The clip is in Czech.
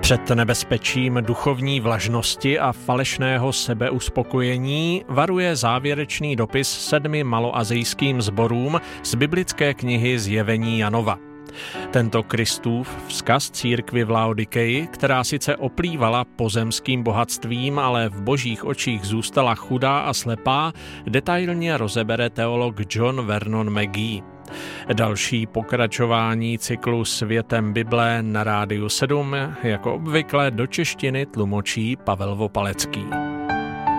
Před nebezpečím duchovní vlažnosti a falešného sebeuspokojení varuje závěrečný dopis 7 maloasijským sborům z biblické knihy Zjevení Janova. Tento Kristův vzkaz církvi v Laodikeji, která sice oplývala pozemským bohatstvím, ale v božích očích zůstala chudá a slepá, detailně rozebere teolog John Vernon Magee. Další pokračování cyklu Světem Bible na Rádiu 7 jako obvykle do češtiny tlumočí Pavel Vopalecký.